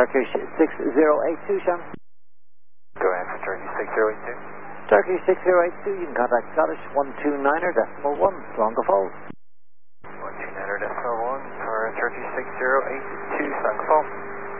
Turkish 6082, Sean. Go ahead for Turkey 6082. Turkey 6082, you can contact Scottish 129.1, Slango Falls. 129.1 for Turkey 6082, Slango Falls.